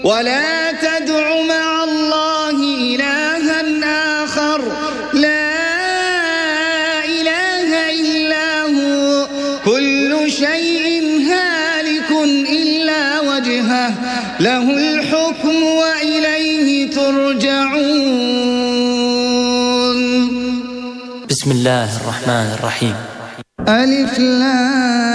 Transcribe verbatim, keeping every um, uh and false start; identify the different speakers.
Speaker 1: ولا تدع مع الله إلها آخر لا إله إلا هو كل شيء هالك إلا وجهه له الحكم وإليه ترجعون.
Speaker 2: بسم الله الرحمن الرحيم.
Speaker 1: ألف لام